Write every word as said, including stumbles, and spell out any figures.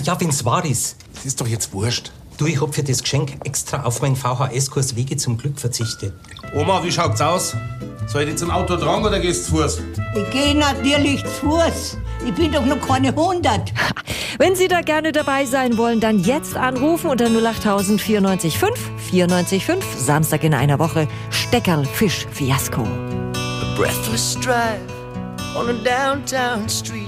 ja, wenn's wahr ist. Das ist doch jetzt wurscht. Du, ich hab für das Geschenk extra auf meinen V H S-Kurs Wege zum Glück verzichtet. Oma, wie schaut's aus? Soll ich dich zum Auto tragen oder gehst du zu Fuß? Ich gehe natürlich zu Fuß. Ich bin doch noch keine hundert. Wenn Sie da gerne dabei sein wollen, dann jetzt anrufen unter null acht tausend vierundneunzig fünf vierundneunzig fünf. Samstag in einer Woche. Steckerl Fisch Fiasko. A breathless drive on a downtown street.